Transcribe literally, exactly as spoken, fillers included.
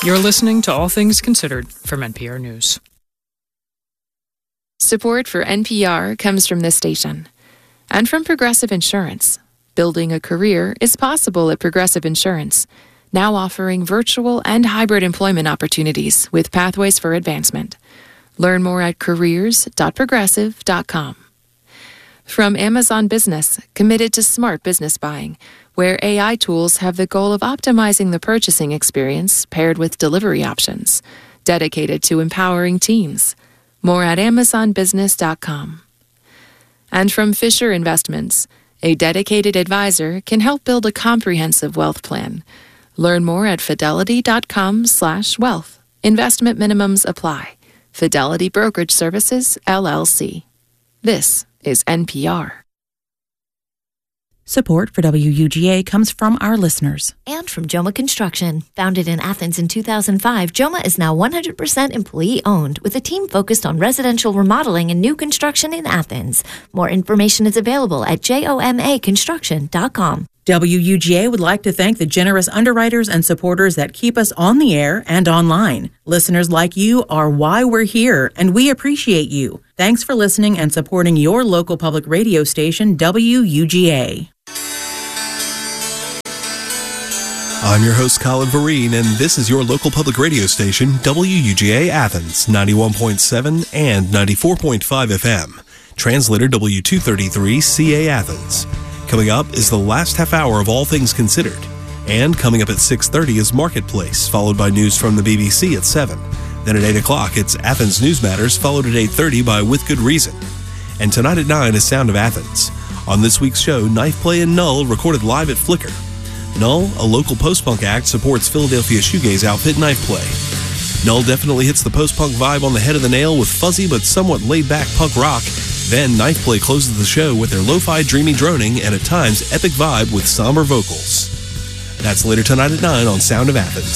You're listening to All Things Considered from N P R News. Support for N P R comes from this station and from Progressive Insurance. Building a career is possible at Progressive Insurance, now offering virtual and hybrid employment opportunities with pathways for advancement. Learn more at careers dot progressive dot com. From Amazon Business, committed to smart business buying, where A I tools have the goal of optimizing the purchasing experience paired with delivery options, dedicated to empowering teams. More at amazon business dot com. And from Fisher Investments, a dedicated advisor can help build a comprehensive wealth plan. Learn more at fidelity dot com slash wealth. Investment minimums apply. Fidelity Brokerage Services, L L C. This is N P R. Support for W U G A comes from our listeners. And from Joma Construction. Founded in Athens in two thousand five, Joma is now one hundred percent employee-owned with a team focused on residential remodeling and new construction in Athens. More information is available at joma construction dot com. W U G A would like to thank the generous underwriters and supporters that keep us on the air and online. Listeners like you are why we're here, and we appreciate you. Thanks for listening and supporting your local public radio station, W U G A. I'm your host, Colin Vereen, and this is your local public radio station, W U G A Athens, ninety-one point seven and ninety-four point five F M. Translator W two thirty-three C A Athens. Coming up is the last half hour of All Things Considered. And coming up at six thirty is Marketplace, followed by news from the B B C at seven. Then at eight o'clock, it's Athens News Matters, followed at eight thirty by With Good Reason. And tonight at nine is Sound of Athens. On this week's show, Knife Play and Null recorded live at Flickr. Null, a local post-punk act, supports Philadelphia shoegaze outfit Knife Play. Null definitely hits the post-punk vibe on the head of the nail with fuzzy but somewhat laid-back punk rock. Then Knife Play closes the show with their lo-fi dreamy droning and at times epic vibe with somber vocals. That's later tonight at nine on Sound of Athens.